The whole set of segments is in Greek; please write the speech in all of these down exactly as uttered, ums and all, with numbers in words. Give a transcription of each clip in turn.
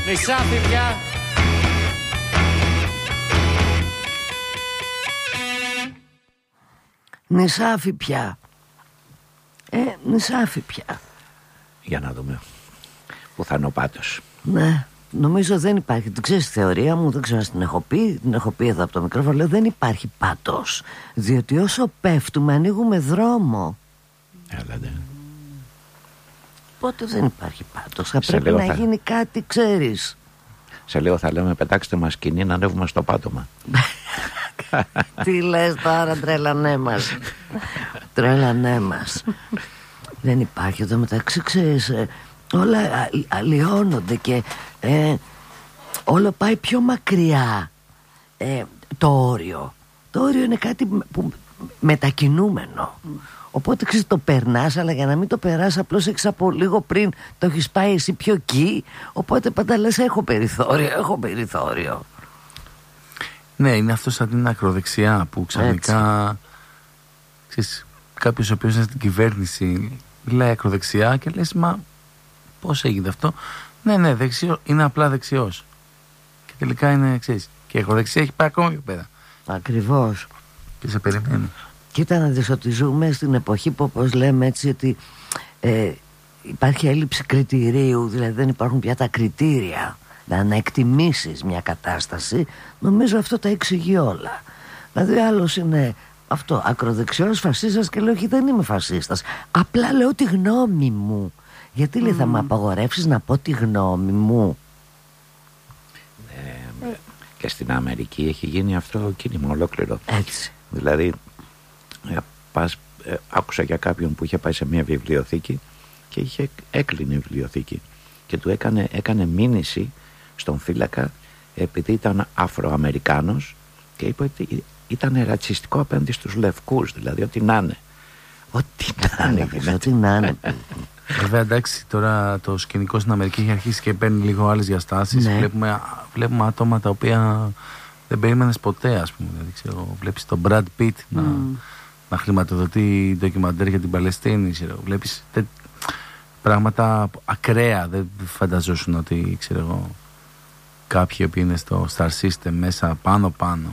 Νησάφι πια. Νησάφι πια. Ε, νησάφι πια. Για να δούμε που θα είναι ο πάτος. Ναι, νομίζω δεν υπάρχει. Δεν ξέρεις τη θεωρία μου, δεν ξέρω αν την έχω πει. Την έχω πει εδώ από το μικρόφωνο. Λέω δεν υπάρχει πάτος. Διότι όσο πέφτουμε ανοίγουμε δρόμο. Έλα, ναι. Οπότε δεν υπάρχει πάτος. Θα Σε πρέπει λίγο να θα... γίνει κάτι, ξέρεις. Σε λίγο θα λέμε πετάξτε μας σκηνή να ανέβουμε στο πάτωμα. Τι λες τώρα, τρέλανέ μας. Τρέλανέ μας. Δεν υπάρχει εδώ μεταξύ, ξέρεις, ε, όλα α, αλλοιώνονται και ε, όλο πάει πιο μακριά ε, το όριο. Το όριο είναι κάτι που μετακινούμενο. Οπότε ξέρεις το περνάς, αλλά για να μην το περάσεις απλώς έχεις από λίγο πριν το έχεις πάει εσύ πιο εκεί. Οπότε πάντα λες έχω περιθώριο, έχω περιθώριο. Ναι, είναι αυτό σαν την ακροδεξιά που ξαφνικά ξέρεις, κάποιος ο οποίος είναι στην κυβέρνηση λέει ακροδεξιά και λες μα πώς έγινε αυτό. Ναι, ναι, δεξιό, είναι απλά δεξιός. Και τελικά είναι, ξέρεις, και η ακροδεξιά έχει πάει ακόμα πιο πέρα. Ακριβώς. Και σε περιμένει. Κοίτα να δεις ότι ζούμε στην εποχή που, όπως λέμε έτσι, ότι ε, υπάρχει έλλειψη κριτηρίου, δηλαδή δεν υπάρχουν πια τα κριτήρια να εκτιμήσεις μια κατάσταση. Νομίζω αυτό τα εξηγεί όλα. Δηλαδή άλλος είναι αυτό, ακροδεξιός, φασίστας, και λέω όχι, δεν είμαι φασίστας, απλά λέω τη γνώμη μου. Γιατί λέει mm. θα με απαγορεύσεις να πω τη γνώμη μου. ε, Και στην Αμερική έχει γίνει αυτό κίνημα ολόκληρο. Έτσι. Δηλαδή ε, πας, ε, άκουσα για κάποιον που είχε πάει σε μια βιβλιοθήκη και είχε έκλεινε η βιβλιοθήκη και του έκανε, έκανε μήνυση στον φύλακα επειδή ήταν Αφροαμερικάνος και είπε ότι ήταν ρατσιστικό απέναντι στους λευκούς, δηλαδή ότι να είναι. Ό,τι να είναι. Ό,τι να είναι. Βέβαια, εντάξει, τώρα το σκηνικό στην Αμερική έχει αρχίσει και παίρνει λίγο άλλες διαστάσεις. Ναι. Βλέπουμε, βλέπουμε άτομα τα οποία δεν περίμενες ποτέ, ας πούμε. Δηλαδή, ξέρω, βλέπεις τον Brad Pitt mm. να, να χρηματοδοτεί ντοκιμαντέρ για την Παλαιστίνη. Ξέρω, βλέπεις τε, πράγματα ακραία. Δεν φανταζόσουν ότι, ξέρω εγώ, κάποιοι που είναι στο Star System μέσα πάνω-πάνω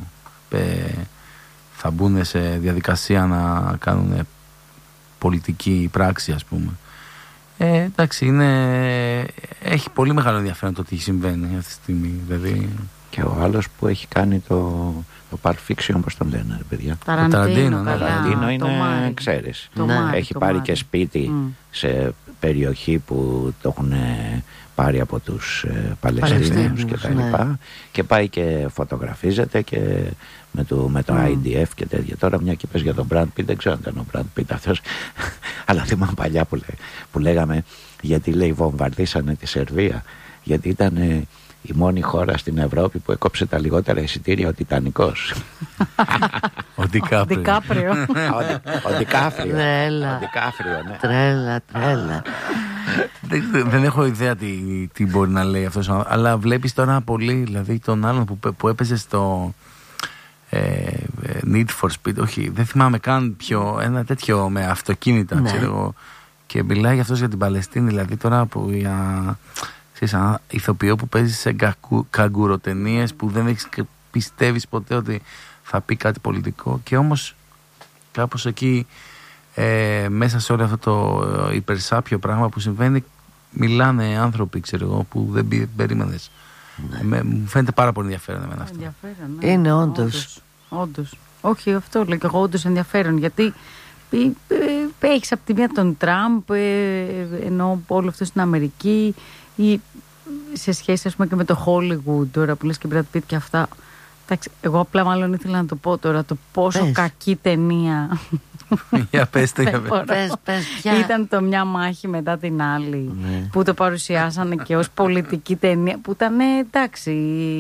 θα μπουν σε διαδικασία να κάνουν πολιτική πράξη, ας πούμε. Ε, εντάξει, είναι, έχει πολύ μεγάλο ενδιαφέρον το τι συμβαίνει αυτή τη στιγμή, δηλαδή. Και ο άλλος που έχει κάνει το, το Pulp Fiction, όπως τον λένε, ρε παιδιά. Ταραντίνο, ναι. Ταραντίνο είναι, ξέρεις, το ναι. Μάρι, έχει το πάρει Μάρι. και σπίτι mm. σε περιοχή που το έχουν πάρει από τους ε, Παλαιστίνιους και τα λοιπά, ναι. Και πάει και φωτογραφίζεται και με το, με το mm. άι ντι εφ και τέτοια. Τώρα μια και πες για τον Brad Pitt, δεν ξέρω αν ήταν ο Brad Pitt αυτός, αλλά θυμάμαι παλιά που, λέ, που λέγαμε γιατί λέει βομβαρδίσανε τη Σερβία, γιατί ήταν ε, η μόνη χώρα στην Ευρώπη που έκοψε τα λιγότερα εισιτήρια, ο Τιτανικός. Ο Ντικάπριο. Ο Ντικάφριο. Τρέλα. Τρέλα, τρέλα. Δεν, δεν έχω ιδέα τι, τι μπορεί να λέει αυτός, αλλά βλέπεις τώρα πολύ, δηλαδή τον άλλον που, που έπαιζε στο ε, Need for Speed, όχι, δεν θυμάμαι καν ποιο, ένα τέτοιο με αυτοκίνητα, ναι. Ξέρω εγώ, και μιλάει αυτός για την Παλαιστίνη, δηλαδή τώρα που για, ξέρεις, ένα ηθοποιό που παίζει σε καγκουροτενίες που δεν έχεις, πιστεύεις ποτέ ότι θα πει κάτι πολιτικό, και όμως κάπως εκεί Ε, μέσα σε όλο αυτό το ε, υπερσάπιο πράγμα που συμβαίνει μιλάνε άνθρωποι, ξέρω εγώ, που δεν πη, περίμενες. Ναι. Μου φαίνεται πάρα πολύ ενδιαφέρον εμένα αυτό. Ενδιαφέρον, ναι. Είναι όντως. Όντως. Όχι, αυτό λέω και εγώ, όντως ενδιαφέρον, γιατί έχεις από τη μία τον Τραμπ, ενώ όλο αυτό στην Αμερική, ή σε σχέση, ας πούμε, και με το Hollywood τώρα που λες και Brad Pitt και αυτά. Εγώ απλά μάλλον ήθελα να το πω τώρα, το πόσο πες. Κακή ταινία. Για πες το, για πες. Πες, ήταν το Μια μάχη μετά την άλλη, ναι. Που το παρουσιάσανε και ως πολιτική ταινία, που ήταν, εντάξει,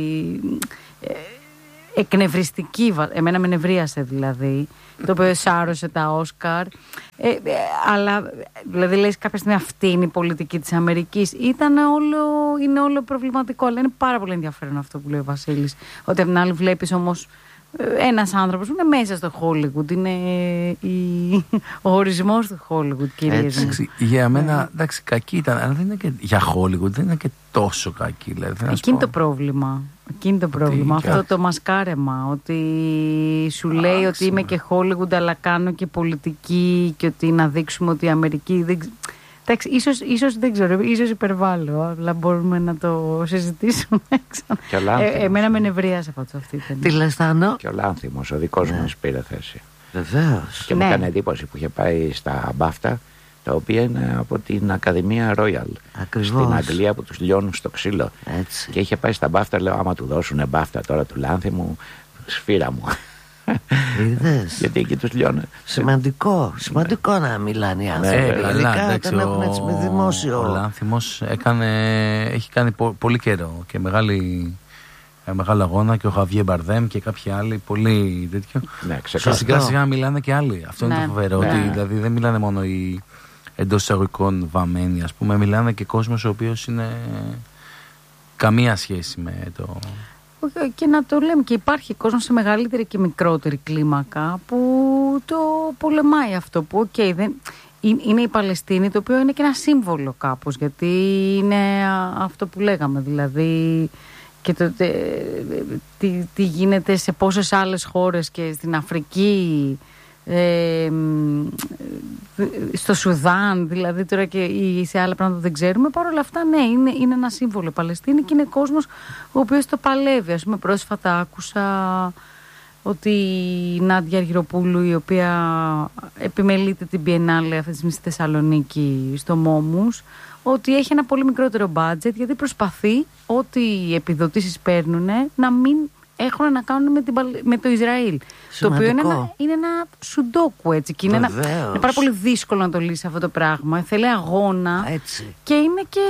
εκνευριστική. Εμένα με νευρίασε δηλαδή. Το οποίο σάρωσε τα Όσκαρ. Ε, ε, αλλά δηλαδή λες κάποια στιγμή αυτή είναι η πολιτική της Αμερικής. Ήταν όλο, είναι όλο προβληματικό. Αλλά είναι πάρα πολύ ενδιαφέρον αυτό που λέει ο Βασίλης. Ότι από την άλλη βλέπεις όμως ένας άνθρωπος που είναι μέσα στο Hollywood, είναι η... ο ορισμός του Hollywood, κυρίες. Για μένα, εντάξει, κακή ήταν, αλλά δεν είναι και για Hollywood, δεν είναι και τόσο κακή. Δηλαδή, Εκείνη το πρόβλημα. Εκείνη το πρόβλημα. Αυτό και... το μασκάρεμα. Ότι σου λέει Άξι, ότι είμαι και Hollywood, αλλά κάνω και πολιτική, και ότι να δείξουμε ότι η Αμερική. Δεν... Εντάξει, ίσως, ίσως δεν ξέρω, ίσως υπερβάλλω, αλλά μπορούμε να το συζητήσουμε. ε, εμένα με νευρίασε από αυτή. Τι λες, Θάνο? Και ο Λάνθιμος, ο δικός ναι. μας πήρε θέση. Βεβαίως. Και ναι. μου έκανε εντύπωση που είχε πάει στα Μπάφτα, τα οποία είναι από την Ακαδημία Royal. Ακριβώς. Στην Αγγλία που τους λιώνουν στο ξύλο. Έτσι. Και είχε πάει στα Μπάφτα, λέω, άμα του δώσουνε Μπάφτα τώρα του Λάνθιμου, σφύρα μου. Είδες. Γιατί εκεί τους λιώνουν. Σημαντικό, σημαντικό να μιλάνε οι άνθρωποι. Ειδικά όταν έχουν έτσι με δημόσιο. Ο Λάνθιμος έκανε, έχει κάνει πο, πολύ καιρό και μεγάλη, μεγάλο αγώνα, και ο Χαβιέ Μπαρδέμ και κάποιοι άλλοι πολύ τέτοιο. Ναι, σιγά σιγά μιλάνε και άλλοι. Αυτό ναι. είναι το φοβερό. Ναι. Ότι δηλαδή δεν μιλάνε μόνο οι εντός εισαγωγικών βαμμένοι, ας πούμε, μιλάνε και κόσμος ο οποίος είναι καμία σχέση με το. Και να το λέμε, και υπάρχει κόσμος σε μεγαλύτερη και μικρότερη κλίμακα που το πολεμάει αυτό, που okay, δεν, είναι η Παλαιστίνη, το οποίο είναι και ένα σύμβολο κάπως, γιατί είναι αυτό που λέγαμε, δηλαδή, και το, τι, τι γίνεται σε πόσες άλλες χώρες και στην Αφρική, ε, στο Σουδάν, δηλαδή τώρα, και σε άλλα πράγματα δεν ξέρουμε. Παρ' όλα αυτά, ναι, είναι, είναι ένα σύμβολο η Παλαιστίνη και είναι κόσμος ο οποίος το παλεύει. Ας πούμε, πρόσφατα άκουσα ότι η Νάντια Αργυροπούλου, η οποία επιμελείται την Biennale αυτή τη στιγμή στη Θεσσαλονίκη, στο Μόμους, ότι έχει ένα πολύ μικρότερο μπάτζετ, γιατί προσπαθεί ό,τι οι επιδοτήσεις παίρνουν να μην έχουν να κάνουν με, την, με το Ισραήλ. Σημαντικό. Το οποίο είναι ένα, είναι ένα σουντόκου, έτσι. Και είναι, ένα, είναι πάρα πολύ δύσκολο να το λύσει αυτό το πράγμα. Θέλει αγώνα. Έτσι. Και είναι και.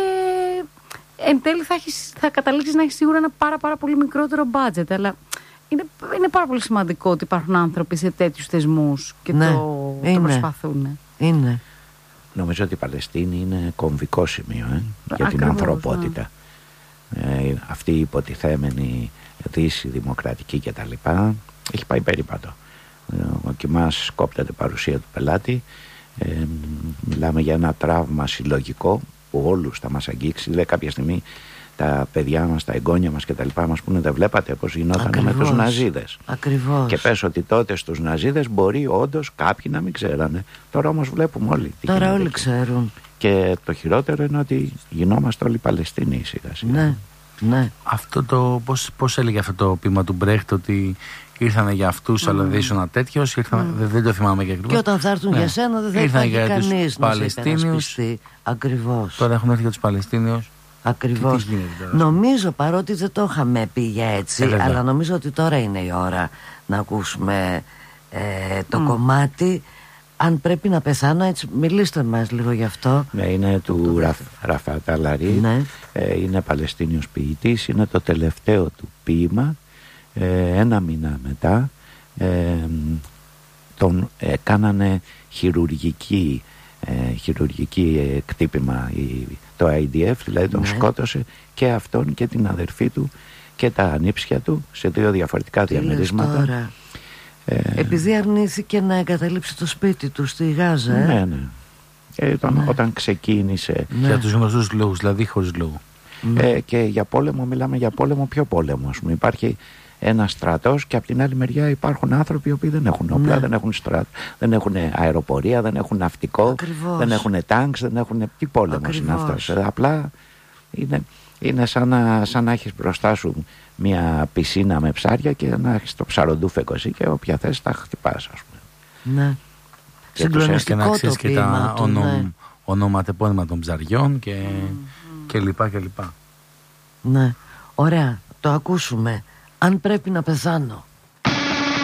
Εν τέλει θα, έχεις, θα καταλήξεις να έχει σίγουρα ένα πάρα, πάρα πολύ μικρότερο μπάτζετ. Αλλά είναι, είναι πάρα πολύ σημαντικό ότι υπάρχουν άνθρωποι σε τέτοιους θεσμούς και ναι, το, το προσπαθούν. Είναι. Νομίζω ότι η Παλαιστίνη είναι κομβικό σημείο ε, για Ακριβώς, την ανθρωπότητα. Ναι. Ε, αυτή η υποτιθέμενη Δύση, δημοκρατική κτλ. Έχει πάει περίπατο. Ο Κιμάς κόπτεται παρουσία του πελάτη. Ε, μιλάμε για ένα τραύμα συλλογικό που όλους θα μας αγγίξει. Δηλαδή κάποια στιγμή τα παιδιά μας, τα εγγόνια μας κτλ. Μας πούνε, δεν βλέπατε πώς γινόταν με τους Ναζίδες. Ακριβώς. Και πες ότι τότε στους Ναζίδες μπορεί όντως κάποιοι να μην ξέρανε. Τώρα όμως βλέπουμε όλοι. Τι Τώρα όλοι εκεί. ξέρουν. Και το χειρότερο είναι ότι γινόμαστε όλοι Παλαιστίνοι σιγά σιγά. Ναι. Ναι. Αυτό το, πώς, πώς έλεγε αυτό το ποίημα του Μπρέχτ, ότι ήρθανε για αυτούς, mm. αλλά δεν ήσουν τέτοιος, ήρθανε, mm. δεν, δεν το θυμάμαι και ακριβώς. Και όταν θα έρθουν ναι. για σένα δεν θα ήρθαν υπάρχει για κανείς να Παλαιστίνιους. σε υπερασπιστεί. Ακριβώς. Τώρα έχουν έρθει για τους Παλαιστίνιους. Ακριβώς. Νομίζω, παρότι δεν το είχαμε πει για έτσι, ε, αλλά νομίζω ότι τώρα είναι η ώρα να ακούσουμε ε, το mm. κομμάτι. Αν πρέπει να πεθάνω, έτσι, μιλήστε μας λίγο γι' αυτό. Ναι, είναι του Ραφ, Ραφάτ Αλαρί. Ναι. Ε, είναι Παλαιστίνιος ποιητής. Είναι το τελευταίο του ποίημα. Ε, ένα μήνα μετά ε, τον ε, κάνανε χειρουργική, ε, χειρουργική εκτύπημα η, το άι ντι εφ, δηλαδή τον ναι. σκότωσε και αυτόν και την αδερφή του και τα ανήψια του σε δύο διαφορετικά Τι διαμερίσματα. Ε, Επειδή αρνήθηκε να εγκαταλείψει το σπίτι του στη Γάζα. Ε? Ναι, ναι. Ε, όταν, ναι. όταν ξεκίνησε. Ναι. Για τους γνωστούς λόγους, δηλαδή χωρίς λόγο. Ναι. Ε, και για πόλεμο, μιλάμε για πόλεμο, ποιο πόλεμο. Ας πούμε. Υπάρχει ένα στρατός και από την άλλη μεριά υπάρχουν άνθρωποι οι οποίοι δεν έχουν όπλα, ναι. δεν έχουν στρατ, δεν έχουν αεροπορία, δεν έχουν ναυτικό, Ακριβώς. δεν έχουν τάγκς, δεν έχουν. Τι πόλεμος είναι αυτός. Ε, απλά είναι, είναι σαν να, σαν να έχεις μπροστά σου μια πισίνα με ψάρια και να έχεις το ψαροντούφεκο εσύ και όποια θες τα χτυπάς, ας πούμε. Ναι. Και συγκλονιστικό και να ξέρεις και τα του, ονο, ναι. ονοματεπώνυμα των ψαριών και, mm. και λοιπά και λοιπά. Ναι. Ωραία. Το ακούσουμε. Αν πρέπει να πεθάνω.